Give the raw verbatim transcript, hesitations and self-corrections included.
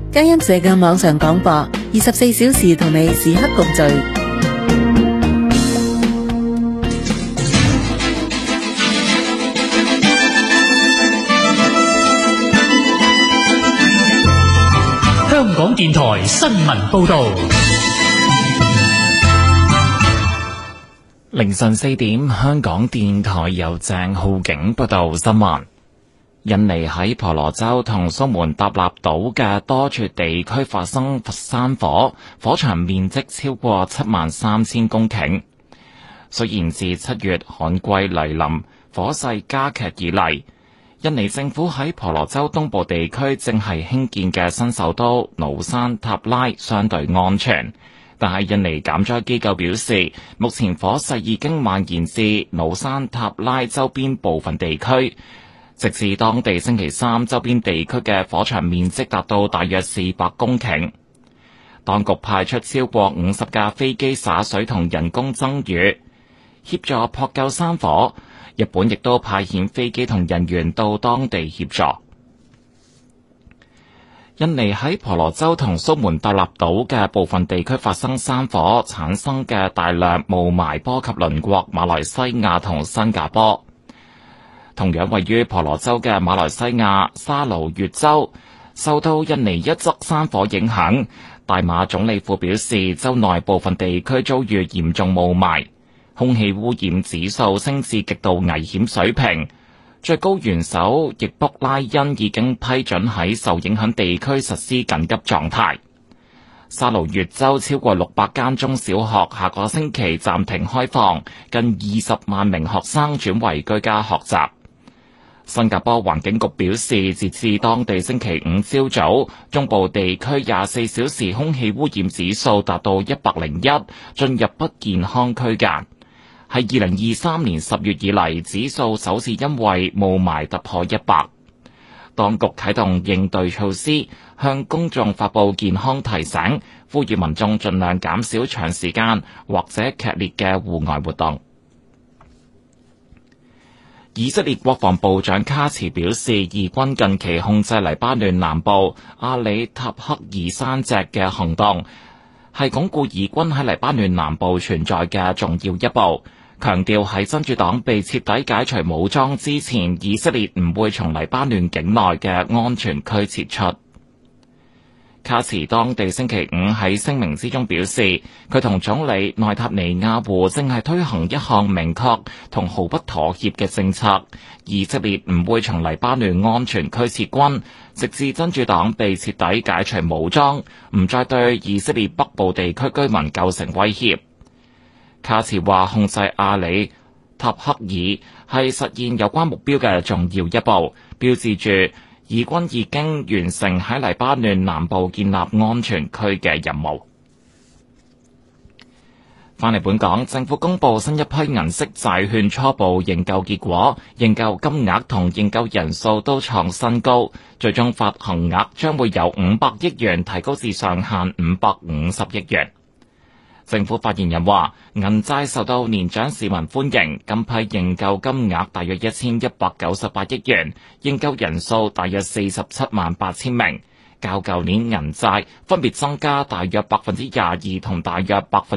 佳音社嘅網上廣播，二十四小時同你時刻共聚。 香港電台新聞報道。 凌晨四點，香港電台由鄭浩景報道新聞。印尼喺婆羅洲同蘇門答臘島嘅多處地區發生山火，火場面積超過七萬三千公頃。雖然自七月旱季嚟臨，火勢加劇以嚟，印尼政府喺婆羅洲東部地區正係興建嘅新首都努山塔拉相對安全，但係印尼減災機構表示，目前火勢已經蔓延至努山塔拉周邊部分地區。直至當地星期三，周邊地區嘅火場面積達到大約四百公頃。當局派出超過五十架飛機灑水同人工增雨，協助撲救山火。日本亦都派遣飛機同人員到當地協助。印尼喺婆羅洲同蘇門答臘島嘅部分地區發生山火，產生嘅大量霧霾波及鄰國馬來西亞同新加坡。同樣位於婆羅洲嘅馬來西亞沙勞越州受到印尼一則山火影響，大馬總理府表示，州內部分地區遭遇嚴重霧霾，空氣污染指數升至極度危險水平。最高元首易卜拉欣已經批准喺受影響地區實施緊急狀態。沙勞越州超過六百間中小學下個星期暫停開放，近二十萬名學生轉為居家學習。新加坡環境局表示，截至當地星期五朝早，中部地區廿四小時空氣污染指數達到一百零一，進入不健康區間，係二零二三年十月以嚟指數首次因為霧霾突破一百。當局啟動應對措施，向公眾發布健康提醒，呼籲民眾盡量減少長時間或者劇烈嘅戶外活動。以色列國防部長卡茨表示，以軍近期控制黎巴嫩南部阿里塔克爾山脊嘅行動，係鞏固以軍喺黎巴嫩南部存在嘅重要一步，強調喺真主黨被徹底解除武裝之前，以色列唔會從黎巴嫩境內嘅安全區撤出。卡茨當地星期五喺聲明之中表示，佢同總理內塔尼亞胡正係推行一項明確同毫不妥協嘅政策，以色列唔會從黎巴嫩安全區撤軍，直至真主黨被徹底解除武裝，唔再對以色列北部地區居民構成威脅。卡茨話，控制阿里塔克爾係實現有關目標嘅重要一步，標誌住以軍已經完成喺黎巴嫩南部建立安全區嘅任務。翻嚟本港，政府公布新一批銀色債券初步認購結果，認購金額同認購人數都創新高，最終發行額將會由五百億元提高至上限五百五十億元。政府發言人話，銀債受到年長市民歡迎，今批認購金額大約一千一百九十八億元，認購人數大約四十七萬八千名，較舊年銀債分別增加大約百分之廿二同大約百分。